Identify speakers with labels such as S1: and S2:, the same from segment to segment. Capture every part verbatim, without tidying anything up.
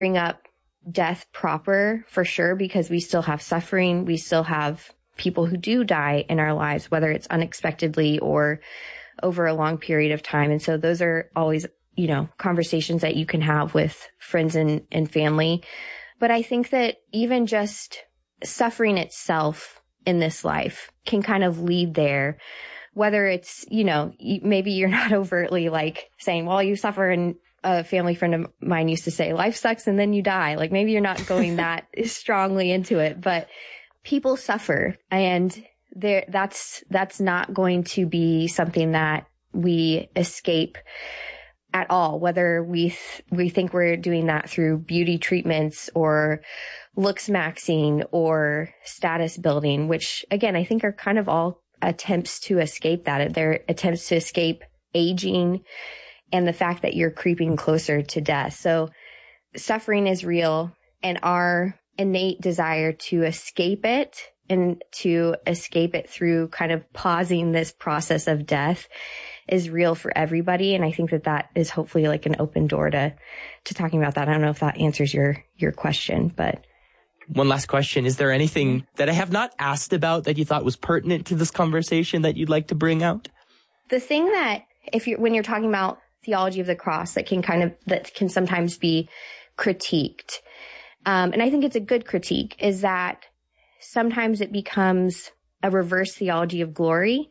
S1: bring up death proper for sure, because we still have suffering. We still have people who do die in our lives, whether it's unexpectedly or over a long period of time. And so those are always, you know, conversations that you can have with friends and, and family. But I think that even just suffering itself in this life can kind of lead there, whether it's, you know, maybe you're not overtly like saying, well, you suffer, and a family friend of mine used to say, life sucks and then you die. Like maybe you're not going that strongly into it, but people suffer, and there, that's, that's not going to be something that we escape at all, whether we, th- we think we're doing that through beauty treatments or looks maxing or status building, which again, I think are kind of all attempts to escape that. They're attempts to escape aging and the fact that you're creeping closer to death. So suffering is real, and our innate desire to escape it and to escape it through kind of pausing this process of death is real for everybody. And I think that that is hopefully like an open door to, to talking about that. I don't know if that answers your, your question, but.
S2: One last question. Is there anything that I have not asked about that you thought was pertinent to this conversation that you'd like to bring out?
S1: The thing that if you're, when you're talking about theology of the cross, that can kind of, that can sometimes be critiqued. Um, and I think it's a good critique, is that sometimes it becomes a reverse theology of glory,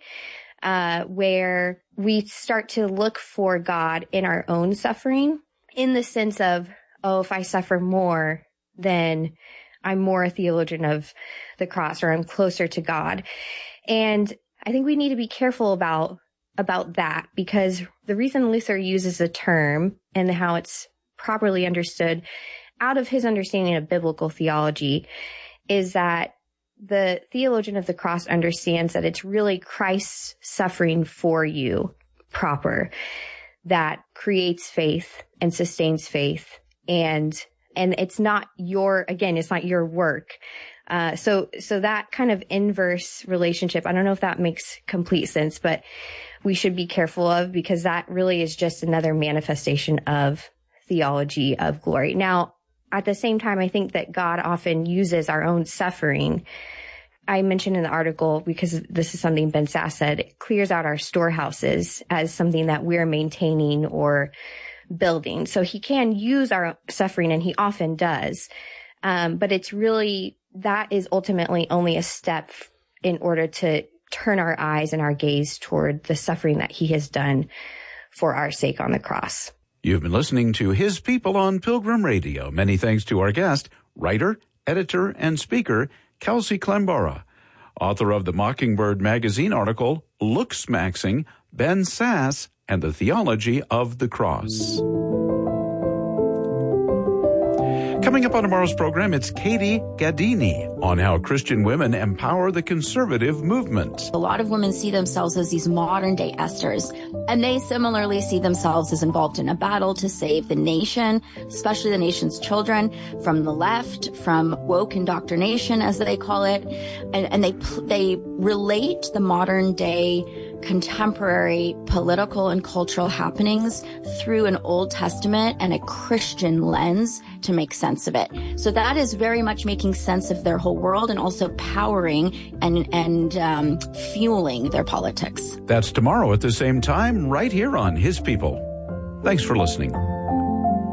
S1: uh, where we start to look for God in our own suffering, in the sense of, oh, if I suffer more, then I'm more a theologian of the cross, or I'm closer to God. And I think we need to be careful about about that, because the reason Luther uses the term and how it's properly understood out of his understanding of biblical theology is that the theologian of the cross understands that it's really Christ's suffering for you proper that creates faith and sustains faith. And, and it's not your, again, it's not your work. Uh, so, so that kind of inverse relationship, I don't know if that makes complete sense, but we should be careful of, because that really is just another manifestation of theology of glory. Now, at the same time, I think that God often uses our own suffering. I mentioned in the article, because this is something Ben Sass said, it clears out our storehouses as something that we're maintaining or building. So he can use our suffering, and he often does. Um, but it's really, that is ultimately only a step in order to turn our eyes and our gaze toward the suffering that he has done for our sake on the cross.
S3: You've been listening to His People on Pilgrim Radio. Many thanks to our guest, writer, editor, and speaker, Kelsey Klembara, author of the Mockingbird magazine article, Looks Maxing, Ben Sass, and the Theology of the Cross. Coming up on tomorrow's program, it's Katie Gaddini on how Christian women empower the conservative movement.
S4: A lot of women see themselves as these modern-day Esthers, and they similarly see themselves as involved in a battle to save the nation, especially the nation's children, from the left, from woke indoctrination, as they call it, and, and they they relate the modern-day contemporary political and cultural happenings through an Old Testament and a Christian lens to make sense of it. So that is very much making sense of their whole world and also powering and, and um, fueling their politics.
S3: That's tomorrow at the same time, right here on His People. Thanks for listening.